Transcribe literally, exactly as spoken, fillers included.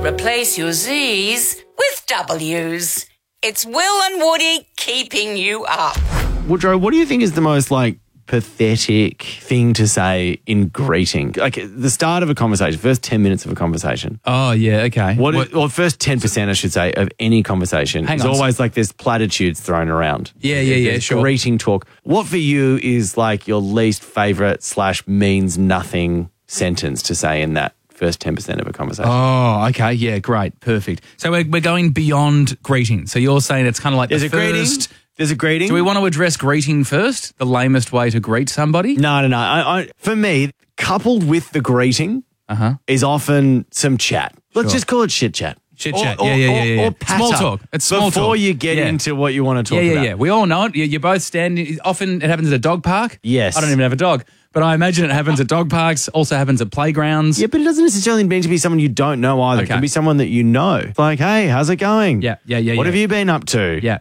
Replace your Z's with W's. It's Will and Woody keeping you up. Woodrow, what do you think is the most, like, pathetic thing to say in greeting? Like, the start of a conversation, first ten minutes of a conversation. Oh, yeah, okay. What, What- Well, first ten percent, I should say, of any conversation. Hang There's on. always, like, there's platitudes thrown around. Yeah, yeah, yeah, There's sure. Greeting talk. What for you is, like, your least favourite slash means nothing sentence to say in that first ten percent of a conversation? Oh, okay. Yeah, great. Perfect. So we're, we're going beyond greeting. So you're saying it's kind of like There's the a greeting. first... There's a greeting. Do we want to address greeting first? The lamest way to greet somebody? No, no, no. I, I, for me, coupled with the greeting Uh-huh. is often some chat. Let's Sure. just call it shit chat. Chit Or- chat. Or, Yeah, yeah, or- yeah, yeah. or patter Small talk. It's small before talk. you get Yeah. into what you want to talk Yeah, yeah, about. yeah. We all know it. You- You're both standing. Often it happens at a dog park. Yes. I don't even have a dog, but I imagine it happens at dog parks. Also happens at playgrounds. Yeah, but it doesn't necessarily mean to be someone you don't know either. It Okay. can be someone that you know. Like, hey, how's it going? Yeah, yeah, yeah, What yeah. have you been up to? Yeah.